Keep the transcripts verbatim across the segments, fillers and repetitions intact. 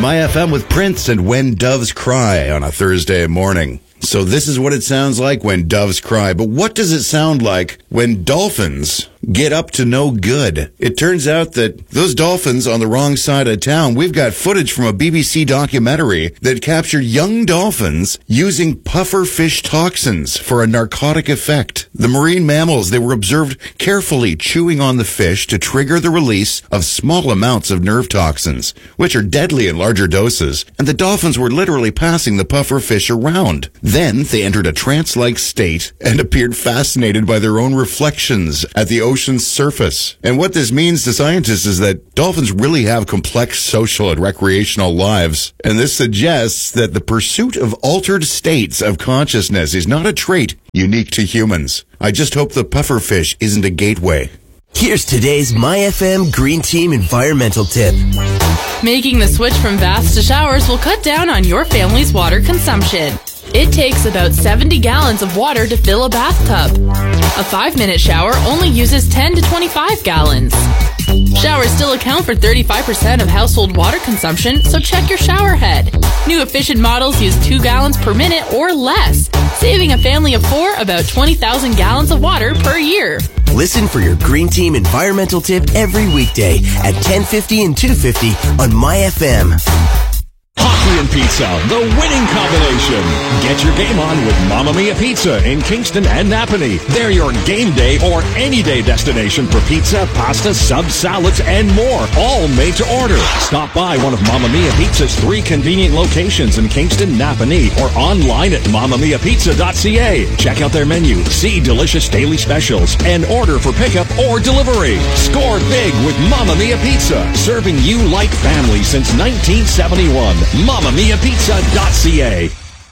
My F M with Prince and When Doves Cry on a Thursday morning. So this is what it sounds like when doves cry. But what does it sound like when dolphins get up to no good? It turns out that those dolphins on the wrong side of town, we've got footage from a B B C documentary that captured young dolphins using pufferfish toxins for a narcotic effect. The marine mammals, they were observed carefully chewing on the fish to trigger the release of small amounts of nerve toxins, which are deadly in larger doses. And the dolphins were literally passing the pufferfish around. Then they entered a trance-like state and appeared fascinated by their own reflections at the ocean's surface. And what this means to scientists is that dolphins really have complex social and recreational lives. And this suggests that the pursuit of altered states of consciousness is not a trait unique to humans. I just hope the pufferfish isn't a gateway. Here's today's My F M Green Team environmental tip. Making the switch from baths to showers will cut down on your family's water consumption. It takes about seventy gallons of water to fill a bathtub. A five-minute shower only uses ten to twenty-five gallons. Showers still account for thirty-five percent of household water consumption, so check your shower head. New efficient models use two gallons per minute or less, saving a family of four about twenty thousand gallons of water per year. Listen for your Green Team environmental tip every weekday at ten fifty and two fifty on My F M. Hockey and pizza, the winning combination. Get your game on with Mamma Mia Pizza in Kingston and Napanee. They're your game day or any day destination for pizza, pasta, subs, salads, and more, all made to order. Stop by one of Mamma Mia Pizza's three convenient locations in Kingston, Napanee, or online at mamma mia pizza dot c a. Check out their menu, see delicious daily specials, and order for pickup or delivery. Score big with Mamma Mia Pizza, serving you like family since nineteen seventy-one. mamma mia pizza dot c a.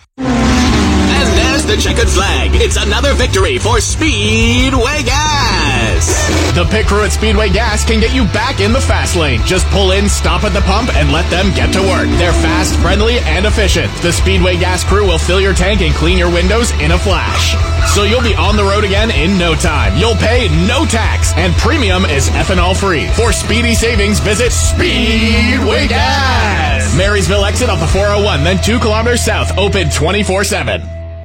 And there's the checkered flag. It's another victory for Speedway Gas. The pit crew at Speedway Gas can get you back in the fast lane. Just pull in, stop at the pump, and let them get to work. They're fast, friendly, and efficient. The Speedway Gas crew will fill your tank and clean your windows in a flash. So you'll be on the road again in no time. You'll pay no tax, and premium is ethanol free. For speedy savings, visit Speedway Gas. Marysville exit off the four oh one, then two kilometers south, open twenty-four seven.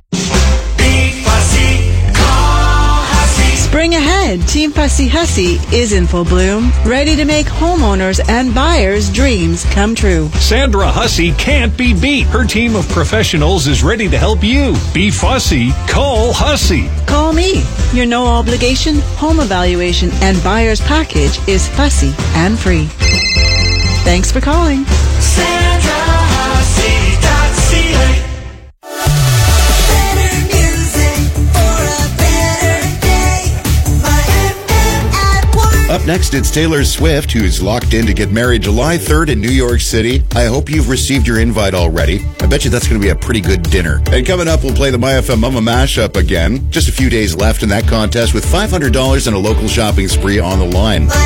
Spring ahead, Team Fussy Hussy is in full bloom, ready to make homeowners and buyers' dreams come true. Sandra Hussey can't be beat. Her team of professionals is ready to help you. Be fussy. Call Hussey. Call me. Your no obligation home evaluation and buyer's package is fussy and free. Thanks for calling. Sandra Hussey dot c a. Up next, it's Taylor Swift, who's locked in to get married July third in New York City. I hope you've received your invite already. I bet you that's going to be a pretty good dinner. And coming up, we'll play the My F M Mama Mashup again. Just a few days left in that contest with five hundred dollars and a local shopping spree on the line.